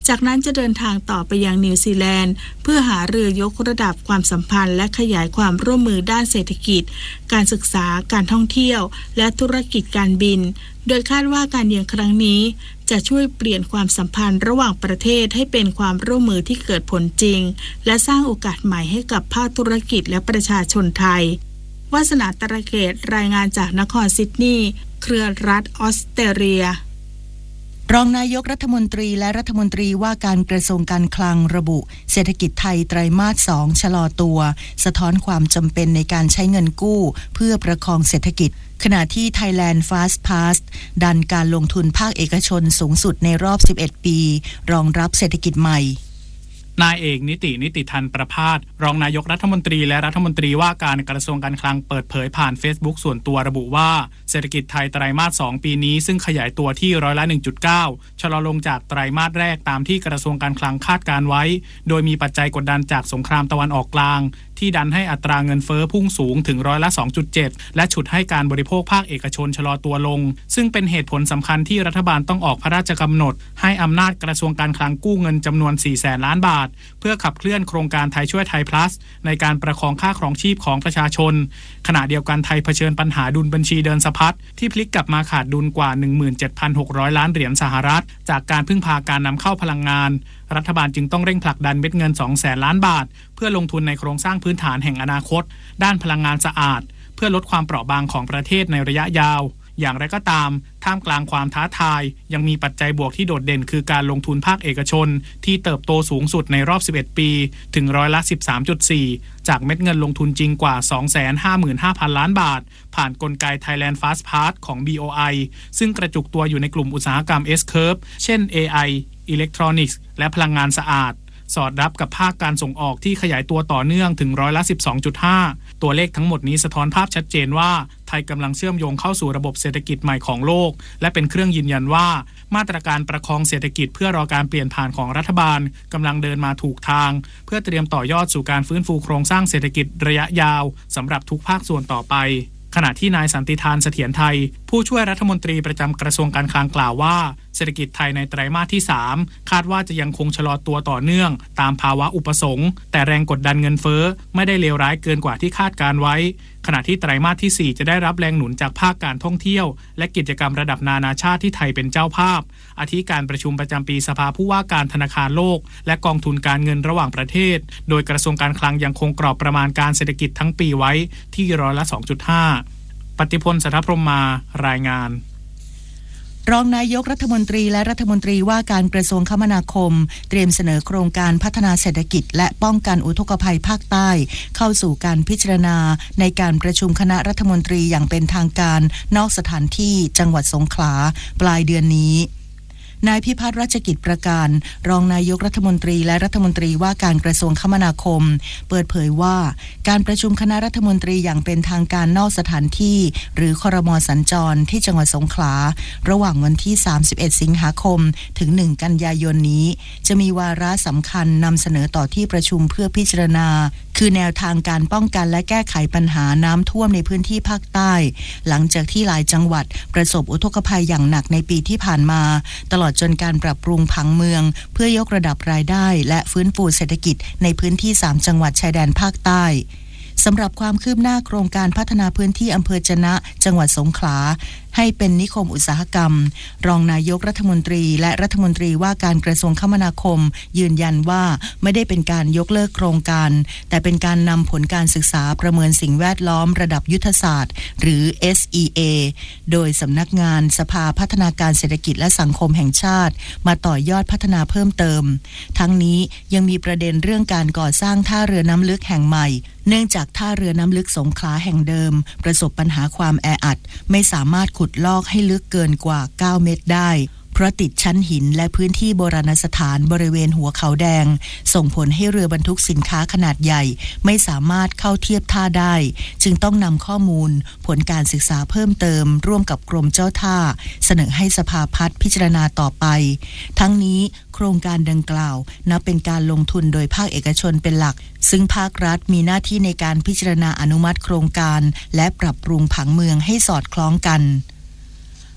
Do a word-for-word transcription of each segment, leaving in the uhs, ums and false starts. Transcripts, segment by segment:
จากนั้นจะเดินทางต่อไปยังนิวซีแลนด์เพื่อหารือยกระดับความสัมพันธ์และขยายความร่วมมือด้านเศรษฐกิจการศึกษาการท่องเที่ยวและธุรกิจการบินโดยคาดว่าการเยือนครั้งนี้จะช่วยเปลี่ยนความสัมพันธ์ระหว่างประเทศให้เป็นความร่วมมือที่เกิดผลจริงและสร้างโอกาสใหม่ให้กับภาคธุรกิจและประชาชนไทยวาสนาตระเกตรายงานจากนครซิดนีย์เครือรัฐออสเตรเลียรองนายกรัฐมนตรีและรัฐมนตรีว่าการกระทรวงการคลังระบุเศรษฐกิจไทยไตรมาสสองชะลอตัวสะท้อนความจำเป็นในการใช้เงินกู้เพื่อประคองเศรษฐกิจขณะที่ Thailand Fast Pass ดันการลงทุนภาคเอกชนสูงสุดในรอบสิบเอ็ดปีรองรับเศรษฐกิจใหม่นายเอกนิตินิติทันประภาสรองนายกรัฐมนตรีและรัฐมนตรีว่าการกระทรวงการคลังเปิดเผยผ่าน Facebook ส่วนตัวระบุว่าเศรษฐกิจไทยไตรมาสสองปีนี้ซึ่งขยายตัวที่ร้อยละ หนึ่งจุดเก้า ชะลอลงจากไตรมาสแรกตามที่กระทรวงการคลังคาดการไว้โดยมีปัจจัยกดดันจากสงครามตะวันออกกลางที่ดันให้อัตราเงินเฟ้อพุ่งสูงถึงร้อยละ สองจุดเจ็ด และฉุดให้การบริโภคภาคเอกชนชะลอตัวลงซึ่งเป็นเหตุผลสำคัญที่รัฐบาลต้องออกพระราชกำหนดให้อำนาจกระทรวงการคลังกู้เงินจำนวน สี่แสนล้านบาทเพื่อขับเคลื่อนโครงการไทยช่วยไทย plus ในการประคองค่าครองชีพของประชาชนขณะเดียวกันไทยเผชิญปัญหาดุลบัญชีเดินสะพัดที่พลิกกลับมาขาดดุลกว่า หนึ่งหมื่นเจ็ดพันหกร้อย ล้านเหรียญสหรัฐจากการพึ่งพาการนำเข้าพลังงานรัฐบาลจึงต้องเร่งผลักดันเม็ดเงิน สองแสนล้านบาทเพื่อลงทุนในโครงสร้างพื้นฐานแห่งอนาคตด้านพลังงานสะอาดเพื่อลดความเปราะบางของประเทศในระยะยาวอย่างไรก็ตามท่ามกลางความท้าทายยังมีปัจจัยบวกที่โดดเด่นคือการลงทุนภาคเอกชนที่เติบโตสูงสุดในรอบสิบเอ็ดปีถึงร้อยละ สิบสามจุดสี่ จากเม็ดเงินลงทุนจริงกว่า สองแสนห้าหมื่นห้าพัน ล้านบาทผ่านกลไก Thailand Fast Pass ของ บี โอ ไอ ซึ่งกระจุกตัวอยู่ในกลุ่มอุตสาหกรรม S-Curve เช่น เอ ไอ Electronics และพลังงานสะอาดสอดรับกับภาคการส่งออกที่ขยายตัวต่อเนื่องถึงร้อยละ สิบสองจุดห้า ตัวเลขทั้งหมดนี้สะท้อนภาพชัดเจนว่าไทยกำลังเชื่อมโยงเข้าสู่ระบบเศรษฐกิจใหม่ของโลกและเป็นเครื่องยืนยันว่ามาตรการประคองเศรษฐกิจเพื่อรอการเปลี่ยนผ่านของรัฐบาลกำลังเดินมาถูกทางเพื่อเตรียมต่อยอดสู่การฟื้นฟูโครงสร้างเศรษฐกิจระยะยาวสำหรับทุกภาคส่วนต่อไปขณะที่นายสันติธานเสถียรไทยผู้ช่วยรัฐมนตรีประจำกระทรวงการคลังกล่าวว่าเศรษฐกิจไทยในไตรมาสที่สามคาดว่าจะยังคงชะลอตัวต่อเนื่องตามภาวะอุปสงค์แต่แรงกดดันเงินเฟ้อไม่ได้เลวร้ายเกินกว่าที่คาดการไว้ขณะที่ไตรมาสที่สี่จะได้รับแรงหนุนจากภาคการท่องเที่ยวและกิจกรรมระดับนานาชาติที่ไทยเป็นเจ้าภาพอาทิการประชุมประจำปีสภาผู้ว่าการธนาคารโลกและกองทุนการเงินระหว่างประเทศโดยกระทรวงการคลังยังคงกรอบประมาณการเศรษฐกิจทั้งปีไว้ที่ร้อยละ สองจุดห้าปฏิพล สัทธพรหมมารายงานรองนายกรัฐมนตรีและรัฐมนตรีว่าการกระทรวงคมนาคมเตรียมเสนอโครงการพัฒนาเศรษฐกิจและป้องกันอุทกภัยภาคใต้เข้าสู่การพิจารณาในการประชุมคณะรัฐมนตรีอย่างเป็นทางการนอกสถานที่จังหวัดสงขลาปลายเดือนนี้นายพิพัฒน์รัชกิจประการรองนายกรัฐมนตรีและรัฐมนตรีว่าการกระทรวงคมนาคมเปิดเผยว่าการประชุมคณะรัฐมนตรีอย่างเป็นทางการนอกสถานที่หรือครม.สัญจรที่จังหวัดสงขลาระหว่างวันที่สามสิบเอ็ดสิงหาคมถึงหนึ่งกันยายนนี้จะมีวาระสำคัญนำเสนอต่อที่ประชุมเพื่อพิจารณาคือแนวทางการป้องกันและแก้ไขปัญหาน้ำท่วมในพื้นที่ภาคใต้หลังจากที่หลายจังหวัดประสบอุทกภัยอย่างหนักในปีที่ผ่านมาตลอดจนการปรับปรุงผังเมืองเพื่อยกระดับรายได้และฟื้นฟูเศรษฐกิจในพื้นที่สามจังหวัดชายแดนภาคใต้สำหรับความคืบหน้าโครงการพัฒนาพื้นที่อำเภอจะนะจังหวัดสงขลาให้เป็นนิคมอุตสาหกรรมรองนายกรัฐมนตรีและรัฐมนตรีว่าการกระทรวงคมนาคมยืนยันว่าไม่ได้เป็นการยกเลิกโครงการแต่เป็นการนำผลการศึกษาประเมินสิ่งแวดล้อมระดับยุทธศาสตร์หรือ เอส อี เอ โดยสำนักงานสภาพัฒนาการเศรษฐกิจและสังคมแห่งชาติมาต่อยอดพัฒนาเพิ่มเติมทั้งนี้ยังมีประเด็นเรื่องการก่อสร้างท่าเรือน้ำลึกแห่งใหม่เนื่องจากท่าเรือน้ำลึกสงขลาแห่งเดิมประสบปัญหาความแออัดไม่สามารถขุดลอกให้ลึกเกินกว่าเก้าเมตรได้เพราะติดชั้นหินและพื้นที่โบราณสถานบริเวณหัวเขาแดงส่งผลให้เรือบรรทุกสินค้าขนาดใหญ่ไม่สามารถเข้าเทียบท่าได้จึงต้องนำข้อมูลผลการศึกษาเพิ่มเติมร่วมกับกรมเจ้าท่าเสนอให้สภาพัฒน์พิจารณาต่อไปทั้งนี้โครงการดังกล่าวนับเป็นการลงทุนโดยภาคเอกชนเป็นหลักซึ่งภาครัฐมีหน้าที่ในการพิจารณาอนุมัติโครงการและปรับปรุงผังเมืองให้สอดคล้องกัน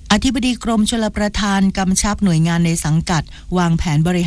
อธิบดีกรมชลประทานกำชับหน่วยงานในสังกัดวางแผนบริหาร